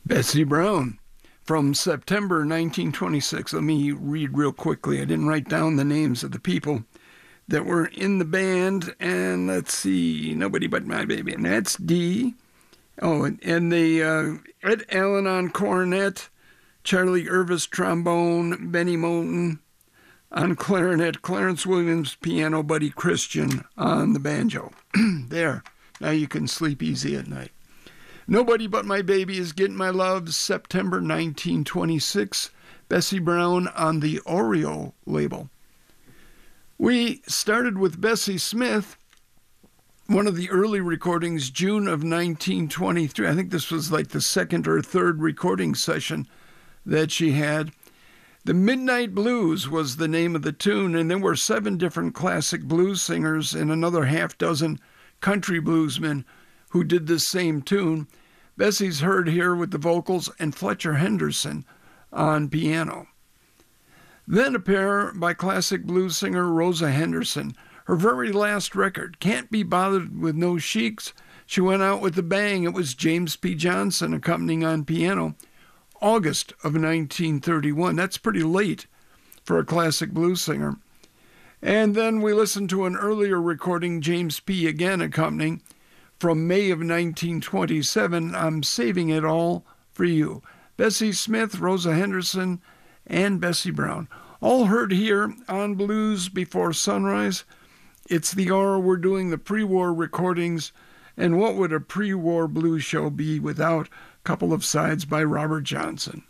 Bessie Brown from September 1926. Let me read real quickly. I didn't write down the names of the people that were in the band. And let's see, Nobody But My Baby. And that's Dee. Oh, and the Ed Allen on cornet, Charlie Irvis trombone, Benny Moulton on clarinet, Clarence Williams piano, Buddy Christian on the banjo. There. Now you can sleep easy at night. Nobody But My Baby Is Getting My Love, September 1926. Bessie Brown on the Oreo label. We started with Bessie Smith, one of the early recordings, June of 1923. I think this was like the second or third recording session that she had. The Midnight Blues was the name of the tune, and there were 7 different classic blues singers and another half dozen country bluesmen who did this same tune. Bessie's heard here with the vocals and Fletcher Henderson on piano. Then a pair by classic blues singer Rosa Henderson. Her very last record, Can't Be Bothered With No Sheiks, she went out with a bang. It was James P. Johnson accompanying on piano, August of 1931. That's pretty late for a classic blues singer. And then we listened to an earlier recording, James P. again accompanying, from May of 1927, I'm Saving It All for You. Bessie Smith, Rosa Henderson, and Bessie Brown. All heard here on Blues Before Sunrise. It's the hour we're doing the pre-war recordings, and what would a pre-war blues show be without a couple of sides by Robert Johnson?